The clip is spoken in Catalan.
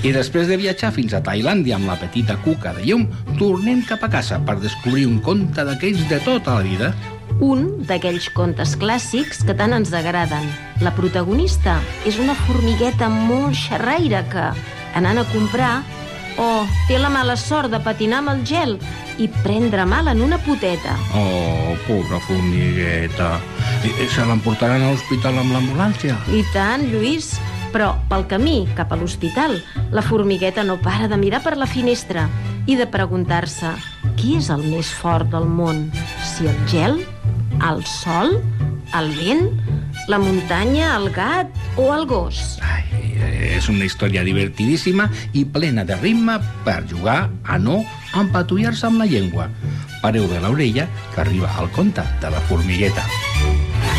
I després de viatjar fins a Tailàndia amb la petita cuca de llum, tornem cap a casa per descobrir un conte d'aquells de tota la vida. Un d'aquells contes clàssics que tant ens agraden. La protagonista és una formigueta molt xerraire que, anant a comprar, té la mala sort de patinar amb el gel i prendre mal en una poteta. Oh, pobra formigueta. Se l'emportaran a l'hospital amb l'ambulància? I tant, Lluís. Però pel camí cap a l'hospital, la formigueta no para de mirar per la finestra i de preguntar-se qui és el més fort del món, si el gel, el sol, el vent, la muntanya, el gat o el gos. És una història divertidíssima i plena de ritme per jugar a no empatollar-se amb la llengua. Pareu de l'orella que arriba el conte de la formigueta.